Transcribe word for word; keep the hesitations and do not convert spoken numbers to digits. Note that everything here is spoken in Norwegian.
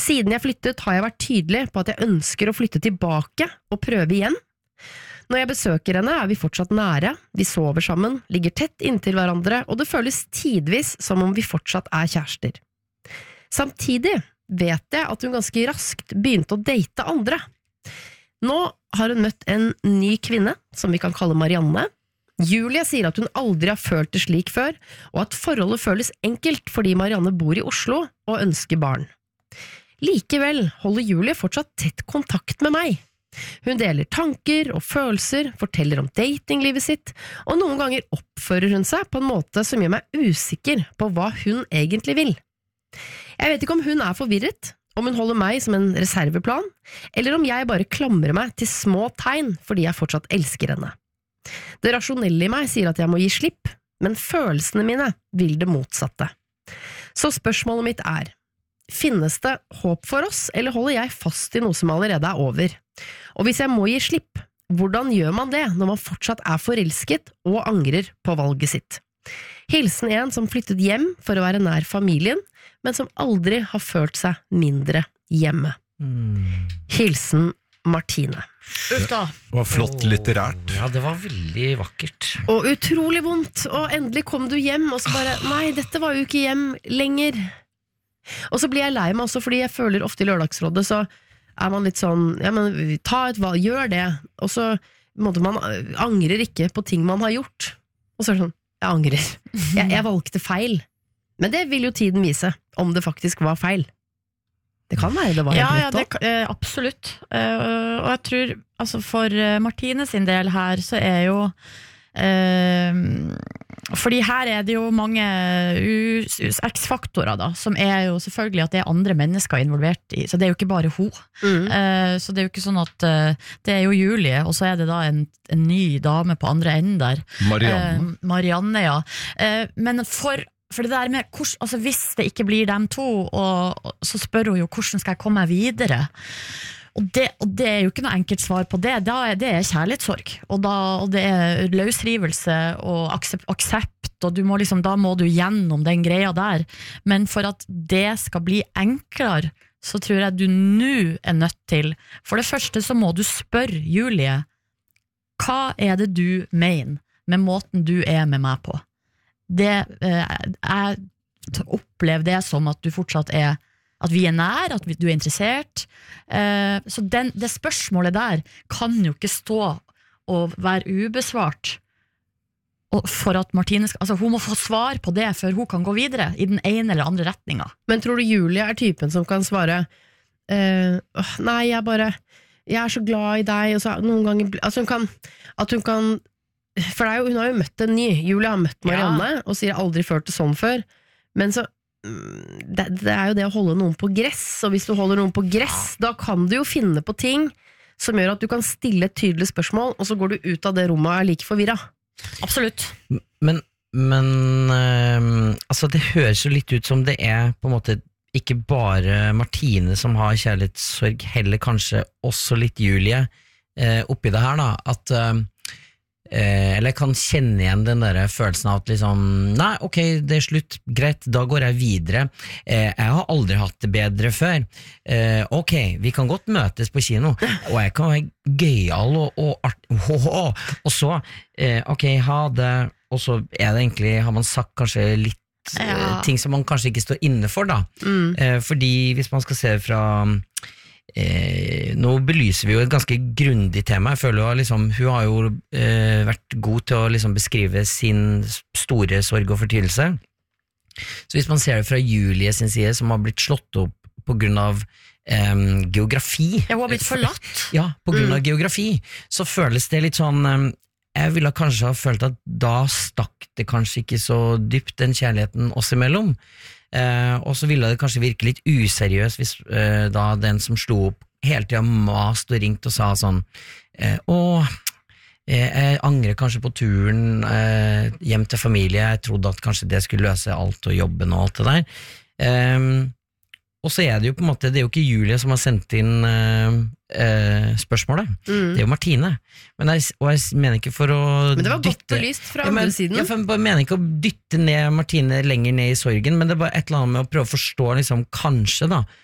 Siden jeg flyttet har jeg vært tydelig på at jeg ønsker å flytte tilbake og prøve igjen. Når jeg besøker henne er vi fortsatt nære, vi sover sammen, ligger tett inntil hverandre, og det føles tidvis som om vi fortsatt er kjærester. Samtidig vet jeg at hun ganske raskt begynte å date andre. Nå har hun møtt en ny kvinne, som vi kan kalle Marianne. Julie sier at hun aldri har følt det slik før, og at forholdet føles enkelt fordi Marianne bor i Oslo og ønsker barn. Likevel holder Julie fortsatt tett kontakt med meg. Hun deler tanker og følelser, forteller om datinglivet sitt, og noen ganger oppfører hun seg på en måte som gjør meg usikker på hva hun egentlig vil. Jeg vet ikke om hun er forvirret, om hun holder meg som en reserveplan, eller om jeg bare klamrer meg til små tegn fordi jeg fortsatt elsker henne. Det rasjonelle i meg sier at jeg må gi slipp, men følelsene mine vil det motsatte. Så spørsmålet mitt er, finnes det håp for oss, eller holder jeg fast i noe som allerede er over? Og hvis jeg må gi slipp, hvordan gjør man det når man fortsatt er forelsket og angrer på valget sitt? Hilsen en som flyttet hjem for å være nær familien, men som aldri har følt seg mindre hjemme. Mm. Hilsen Martine. Uff da. Det var flott litterært. Ja, det var veldig vakkert. Og utrolig vondt, og endelig kom du hjem, og så bare, nei, dette var jo ikke hjem lenger. Og så blir jeg lei meg også, fordi jeg føler ofte i Lørdagsrådet, så er man litt sånn, ja, men ta et valg, gjør det, og så måtte man angrer ikke på ting man har gjort. Og så er det sånn, jeg angrer. Jeg, jeg valgte feil. Men det vil jo tiden vise, om det faktisk var feil. Det kan være det var ja, helt ja, det, eh, absolutt. Uh, og jeg tror, altså for Martine sin del her, så er jo uh, fordi her er det jo mange X-faktorer da, som er jo selvfølgelig at det er andre mennesker involvert i, så det er jo ikke bare hun. Mm. Uh, så det er jo ikke sånn at uh, det er jo Julie, og så er det da en, en ny dame på andre enden der. Marianne. Uh, Marianne, ja. Uh, men for For det der med, hvordan, altså hvis det ikke blir dem to, og, og så spør hun jo hvordan skal jeg komme meg videre. Og det, og det er jo ikke noe enkelt svar på det. Da er det er kjærlighetssorg, og, da, og det er løsrivelse og aksept, aksept, og du må liksom, da må du gjennom den greia der. Men for at det skal bli enklere, så tror jeg du nå er nødt til, for det første så må du spørre Julie, hva er det du mener med måten du er med meg på? Det, eh, jeg opplever det som at du fortsatt er, at vi er nær, at vi, du er interessert, eh, så den, det spørsmålet der kan jo ikke stå og være ubesvart, og for at Martine skal, altså hun må få svar på det før hun kan gå videre i den ene eller andre retningen. Men tror du Julie er typen som kan svare eh, nei, jeg bare jeg er så glad i deg, og så noen ganger, altså hun kan, at hun kan for det er jo, hun har jo møtt en ny Julie har møtt Marianne ja. Og sier aldri følt det sånn før. Men så det, det er jo det å holde noen på gress. Og hvis du holder noen på gress ja. Da kan du jo finne på ting som gjør at du kan stille et tydelig spørsmål, og så går du ut av det rommet og er like forvirret. Absolutt. Men, men øh, altså det høres jo litt ut som det er på en måte ikke bare Martine som har kjærlighetssorg, heller kanskje også litt Julie øh, oppi det her da, at øh, Eh, eller jeg kan kjenne igjen den der følelsen av at liksom, nei, ok, det er slutt, greit, da går jeg videre. Eh, jeg har aldri hatt det bedre før. Eh, ok, vi kan godt møtes på kino, og jeg kan være gøyal og, og art, oh, oh, oh. Og så, eh, ok, ha det, og så er det egentlig, har man sagt kanskje litt ja. eh, ting som man kanskje ikke står inne for da. Mm. Eh, fordi hvis man skal se det fra Eh, nå belyser vi jo et ganske grundig tema. Jeg føler jo liksom, hun har jo eh, vært god til å liksom beskrive sin store sorg og fortvilelse. Så hvis man ser det fra Julie sin side, som har blitt slått opp på grunn av eh, geografi ja, hun har blitt forlatt ja, på grunn av mm. geografi, så føles det litt sånn eh, jeg ville kanskje ha følt at da stakk det kanskje ikke så dypt den kjærligheten oss imellom. Eh, og så ville det kanskje virke litt useriøst hvis eh, da den som slo opp hele tiden mast og ringt og sa sånn eh, åh, eh, jeg angrer kanskje på turen eh, hjem til familie, jeg trodde at kanskje det skulle løse alt og jobben og alt det der. Eh, og så er det jo på en måte, det er jo ikke Julie som har sendt inn eh, eh, spørsmålet, mm. det er jo Martine. Men jeg, og jeg mener ikke for å Men det var dytte, godt belyst fra ja, men, andre siden. Jeg mener ikke å dytte ned Martine lenger ned i sorgen, men det er bare et eller annet med å prøve å forstå liksom, kanskje da,